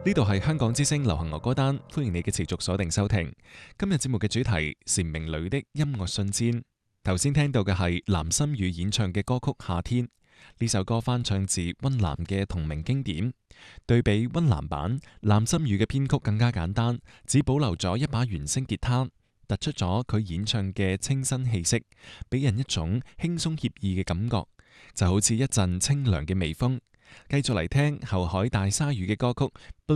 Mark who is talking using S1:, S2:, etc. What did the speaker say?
S1: 呢度係香港之聲流行樂歌單，歡迎你嘅持續鎖定收聽。今日節目嘅主題蟬鳴裡的音樂信箋。頭先聽到嘅係藍心宇演唱嘅歌曲《夏天》，呢首歌翻唱自溫嵐嘅同名經典。對比溫嵐版，藍心宇嘅編曲更加簡單，只保留咗一把原聲吉他，突出咗佢演唱嘅清新氣息，俾人一種輕鬆愜意嘅感覺，就好似一陣清涼嘅微風。繼續嚟聽後海大鯊魚嘅歌曲。